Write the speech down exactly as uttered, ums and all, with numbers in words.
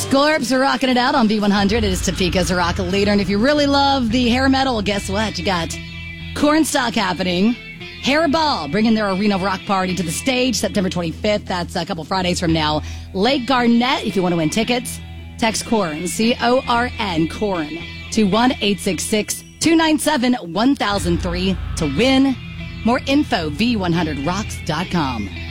Scorps are rocking it out on B one hundred. It is Topeka's rock leader. And if you really love the hair metal, guess what? You got Cornstalk happening. Hairball bringing their Arena Rock Party to the stage September twenty-fifth. That's a couple Fridays from now. Lake Garnett, if you want to win tickets, text Corn, C O R N, Corn, to one eight six six, two nine seven, one thousand three to win. More info, V one hundred rocks dot com.